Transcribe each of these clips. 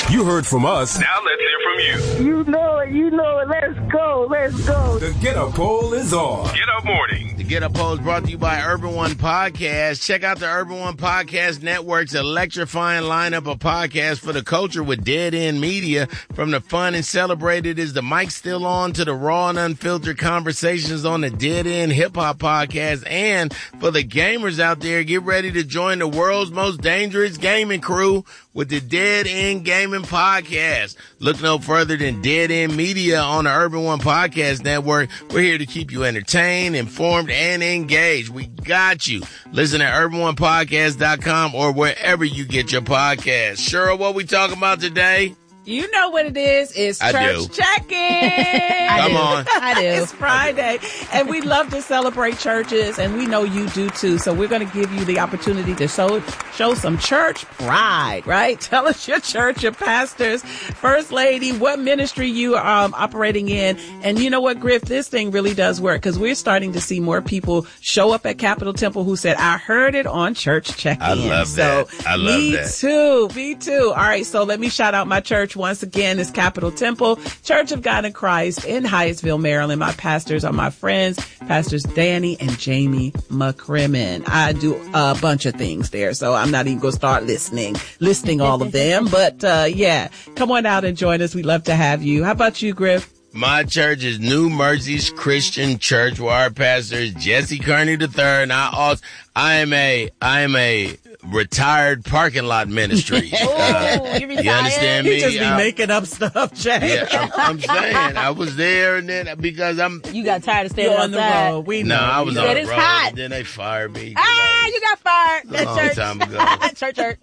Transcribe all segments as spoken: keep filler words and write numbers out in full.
You heard from us. Now let's hear from you. You know it. You know it. Let's go. Let's go. The Get Up Poll is on. Get Up Morning. The Get Up Poll is brought to you by Urban One Podcast. Check out the Urban One Podcast Network's electrifying lineup of podcasts for the culture with Dead End Media. From the fun and celebrated Is the Mic Still On to the raw and unfiltered conversations on the Dead End Hip Hop Podcast. And for the gamers out there, get ready to join the world's most dangerous gaming crew with the Dead End Gaming Podcast. Look no further than Dead End Media on the Urban One Podcast Network. We're here to keep you entertained, informed, and engaged. We got you. Listen at urban one podcast dot com or wherever you get your podcasts. Cheryl, what we talking about today? You know what it is. It's I church do. check-in. Come on. I do. It's Friday, and we love to celebrate churches, and we know you do too. So we're going to give you the opportunity to show, show some church pride, right? Tell us your church, your pastors, first lady, what ministry you are um, operating in. And you know what, Griff? This thing really does work because we're starting to see more people show up at Capitol Temple who said, I heard it on church check-in. I love so that. I love me that. Me too. Me too. All right. So let me shout out my church once again. It's Capitol Temple, Church of God in Christ in Hyattsville, Maryland. My pastors are my friends, Pastors Danny and Jamie McCrimmon. I do a bunch of things there, so I'm not even going to start listening, listing all of them. But, uh, yeah, come on out and join us. We'd love to have you. How about you, Griff? My church is New Mercies Christian Church, where our pastor is Jesse Kearney the third. And I also, I am a, I am a retired parking lot ministry. Oh, uh, you retired? You understand me? You just be I, making up stuff, Jay. Yeah, I'm, I'm saying I was there, and then because I'm, You got tired of standing You're on the outside. road. We no, know. I was You on said the it's road, hot. and then they fired me. Ah, you got fired. A That long church. time ago. church hurt.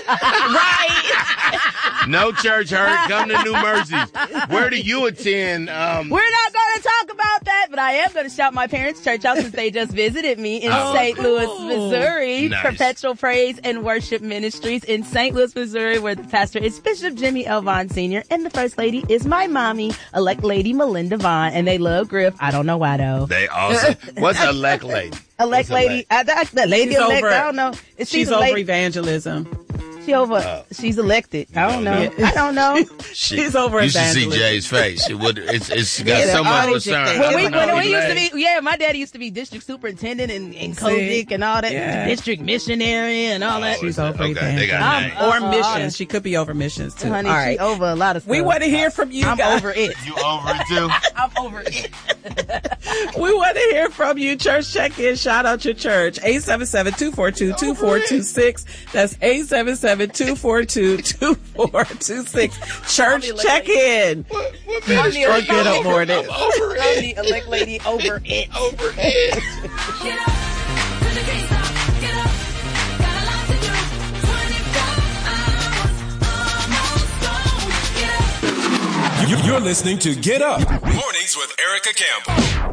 Right. No church hurt. Come to New Mercies. Where do you attend? Um, We're not going to talk about that, but I am going to shout my parents' church out since they just visited me in Oh, Saint cool. Louis, Missouri. Nice. Perpetual Praise and Worship Ministries in Saint Louis, Missouri, where the pastor is Bishop Jimmy L. Vaughn Senior and the first lady is my mommy, elect lady Melinda Vaughn, and they love Griff. I don't know why though. they also. What's elect lady? Elect What's lady, I, I, the lady She's elect, over- I don't know. She's, She's a over lady, evangelism. she over, Oh. she's elected. I don't know. Yeah. I don't know. She's over You should see evangelism. Jay's face. It would. It's. It's got Yeah, so much all concern. these I When we, don't know when what we he used to like. be, yeah, my daddy used to be district superintendent and, and See? Kojic and all that, Yeah. district missionary and all that. She's Oh, over okay, they got I'm names. Or Uh-uh. missions. She could be over missions too. Honey, All right. she over a lot of stuff. We want to hear from you I'm guys. over it. You over it too? I'm over it. We want to hear from you. Church check-in. Shout out your church. eight seven seven, two four two, two four two six. That's eight seven seven, two four two, two four two six. Church check-in. What, what I'm ministry? the Or get up more than I'm over I'm it. the elect lady over it. Over it. Get up, 'cause you can't stop. Get up, got a lot to do. twenty-four hours, almost gone. Get up. You- You're listening to Get Up Mornings with Erica Campbell.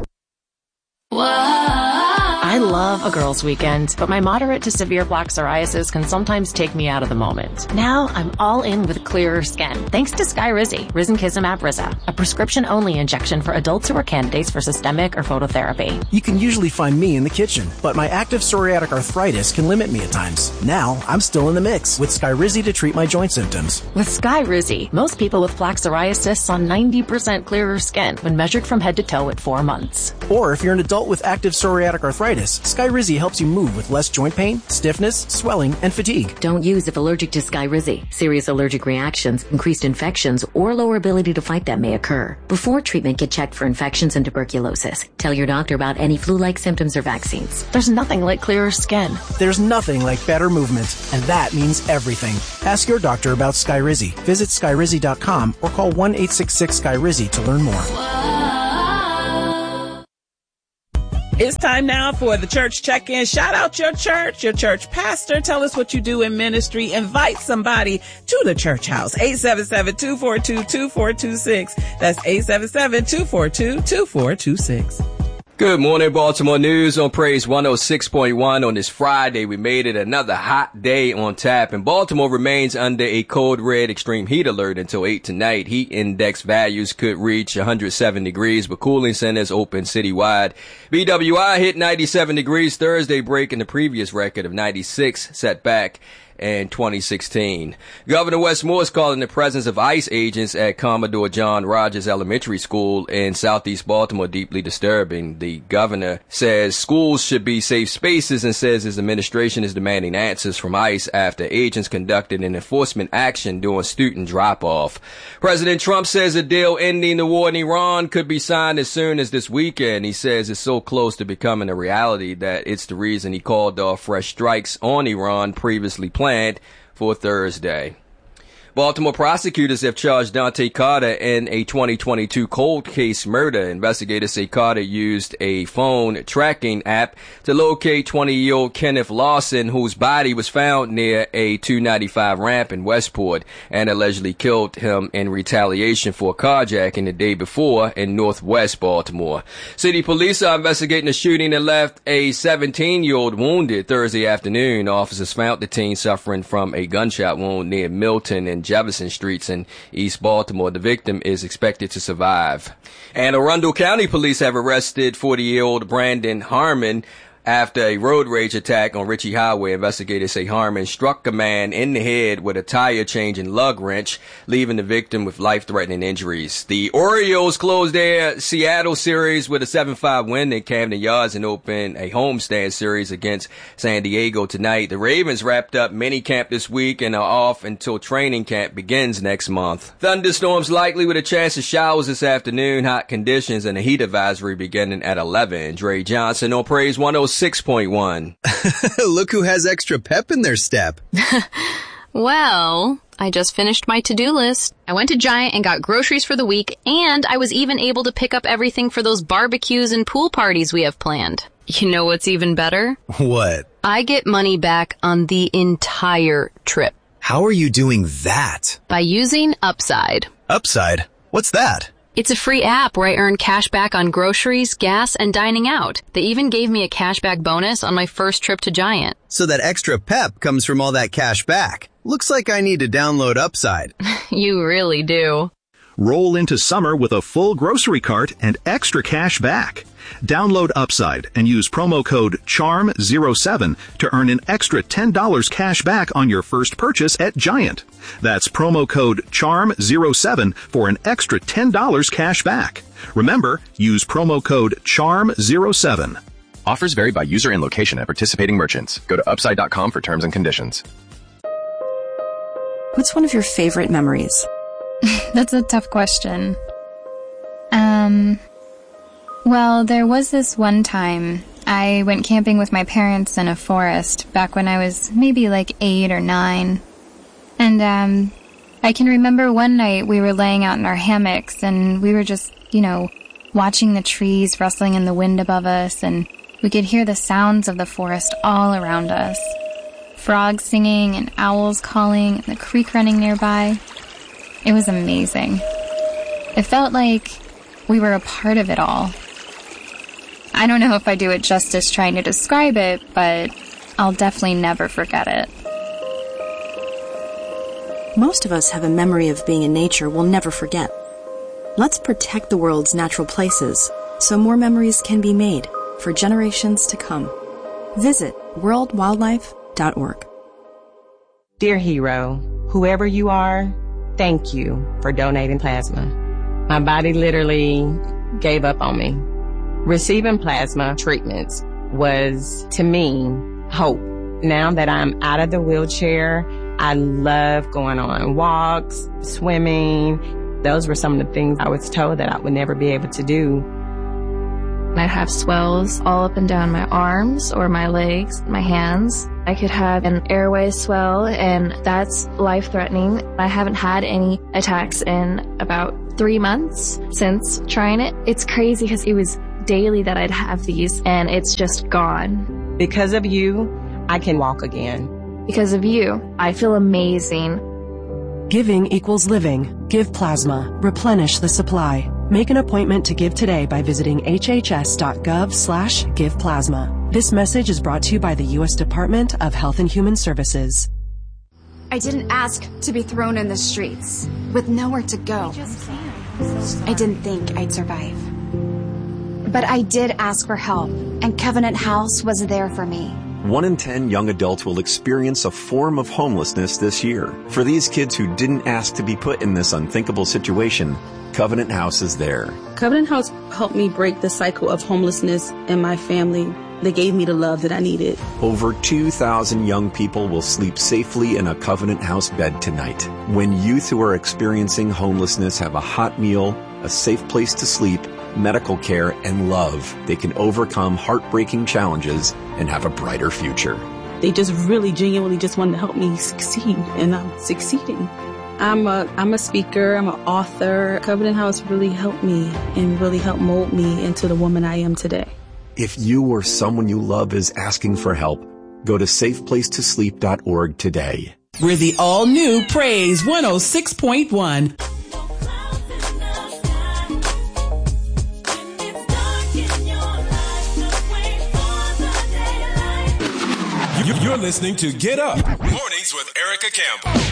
I love a girls' weekend, but my moderate to severe plaque psoriasis can sometimes take me out of the moment. Now I'm all in with clearer skin, thanks to Skyrizi, Risankizumab Riza, a prescription-only injection for adults who are candidates for systemic or phototherapy. You can usually find me in the kitchen, but my active psoriatic arthritis can limit me at times. Now, I'm still in the mix with Skyrizi to treat my joint symptoms. With Skyrizi, most people with plaque psoriasis saw ninety percent clearer skin when measured from head to toe at four months. Or if you're an adult with active psoriatic arthritis, Skyrizi helps you move with less joint pain, stiffness, swelling, and fatigue. Don't use if allergic to Skyrizi. Serious allergic reactions, increased infections, or lower ability to fight them may occur. Before treatment, get checked for infections and tuberculosis. Tell your doctor about any flu-like symptoms or vaccines. There's nothing like clearer skin. There's nothing like better movement, and that means everything. Ask your doctor about Skyrizi. Visit Skyrizi dot com or call one eight six six Skyrizi to learn more. It's time now for the church check-in. Shout out your church, your church pastor. Tell us what you do in ministry. Invite somebody to the church house. eight seven seven, two four two, two four two six. That's eight seven seven, two four two, two four two six. Good morning, Baltimore News on Praise one oh six point one. On this Friday, we made it another hot day on tap, and Baltimore remains under a code red extreme heat alert until eight tonight. Heat index values could reach one hundred seven degrees, but cooling centers open citywide. B W I hit ninety-seven degrees Thursday, breaking the previous record of ninety-six set back in twenty sixteen. Governor Wes Moore is calling the presence of ICE agents at Commodore John Rogers Elementary School in Southeast Baltimore deeply disturbing. The governor says schools should be safe spaces and says his administration is demanding answers from ICE after agents conducted an enforcement action during student drop-off. President Trump says a deal ending the war in Iran could be signed as soon as this weekend. He says it's so close to becoming a reality that it's the reason he called off fresh strikes on Iran previously planned for Thursday. Baltimore prosecutors have charged Dante Carter in a twenty twenty-two cold case murder. Investigators say Carter used a phone tracking app to locate twenty-year-old Kenneth Lawson, whose body was found near a two ninety-five ramp in Westport, and allegedly killed him in retaliation for a carjacking the day before in northwest Baltimore. City police are investigating the shooting that left a seventeen-year-old wounded Thursday afternoon. Officers found the teen suffering from a gunshot wound near Milton and Jefferson Streets in East Baltimore. The victim is expected to survive. And Arundel County police have arrested forty-year-old Brandon Harmon after a road rage attack on Ritchie Highway. Investigators say Harmon struck a man in the head with a tire change and lug wrench, leaving the victim with life-threatening injuries. The Orioles closed their Seattle series with a seven five win in Camden Yards and opened a homestand series against San Diego tonight. The Ravens wrapped up minicamp this week and are off until training camp begins next month. Thunderstorms likely with a chance of showers this afternoon. Hot conditions and a heat advisory beginning at eleven. Dre Johnson on Praise one oh six point one. Look who has extra pep in their step. Well, I just finished my to-do list. I went to Giant and got groceries for the week, and I was even able to pick up everything for those barbecues and pool parties we have planned. You know what's even better? What? I get money back on the entire trip. How are you doing that? By using Upside. Upside? What's that? It's a free app where I earn cash back on groceries, gas, and dining out. They even gave me a cashback bonus on my first trip to Giant. So that extra pep comes from all that cash back. Looks like I need to download Upside. You really do. Roll into summer with a full grocery cart and extra cash back. Download Upside and use promo code C H A R M zero seven to earn an extra ten dollars cash back on your first purchase at Giant. That's promo code C H A R M zero seven for an extra ten dollars cash back. Remember, use promo code C H A R M zero seven. Offers vary by user and location at participating merchants. Go to upside dot com for terms and conditions. What's one of your favorite memories? That's a tough question. Um, well, there was this one time I went camping with my parents in a forest back when I was maybe like eight or nine. And, um, I can remember one night we were laying out in our hammocks and we were just, you know, watching the trees rustling in the wind above us, and we could hear the sounds of the forest all around us. Frogs singing and owls calling and the creek running nearby. It was amazing. It felt like we were a part of it all. I don't know if I do it justice trying to describe it, but I'll definitely never forget it. Most of us have a memory of being in nature we'll never forget. Let's protect the world's natural places so more memories can be made for generations to come. Visit world wildlife dot org. Dear hero, whoever you are, thank you for donating plasma. My body literally gave up on me. Receiving plasma treatments was, to me, hope. Now that I'm out of the wheelchair, I love going on walks, swimming. Those were some of the things I was told that I would never be able to do. I'd have swells all up and down my arms or my legs, my hands. I could have an airway swell, and that's life-threatening. I haven't had any attacks in about three months since trying it. It's crazy because it was daily that I'd have these, and it's just gone. Because of you, I can walk again. Because of you, I feel amazing. Giving equals living. Give plasma. Replenish the supply. Make an appointment to give today by visiting hhs.gov slash give plasma. This message is brought to you by the U S Department of Health and Human Services. I didn't ask to be thrown in the streets with nowhere to go. I didn't think I'd survive. But I did ask for help, and Covenant House was there for me. One in ten young adults will experience a form of homelessness this year. For these kids who didn't ask to be put in this unthinkable situation, Covenant House is there. Covenant House helped me break the cycle of homelessness in my family. They gave me the love that I needed. Over two thousand young people will sleep safely in a Covenant House bed tonight. When youth who are experiencing homelessness have a hot meal, a safe place to sleep, medical care, and love, they can overcome heartbreaking challenges and have a brighter future. They just really genuinely just wanted to help me succeed, and I'm succeeding. I'm a, I'm a speaker, I'm an author. Covenant House really helped me and really helped mold me into the woman I am today. If you or someone you love is asking for help, go to safe place to sleep dot org today. We're the all-new Praise one oh six point one. You're listening to Get Up. Mornings with Erica Campbell.